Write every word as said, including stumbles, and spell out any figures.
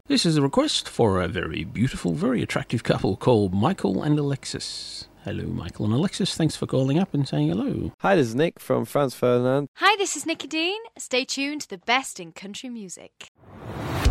This is a request for a very beautiful, very attractive couple called Michael and Alexis. Hello, Michael and Alexis. Thanks for calling up and saying hello. Hi, this is Nick from Franz Ferdinand. Hi, this is Nicky Dean. Stay tuned to the best in country music.